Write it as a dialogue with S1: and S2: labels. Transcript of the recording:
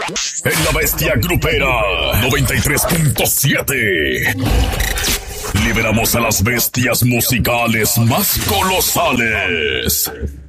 S1: En La Bestia Grupera 93.7. Liberamos a las bestias musicales más colosales.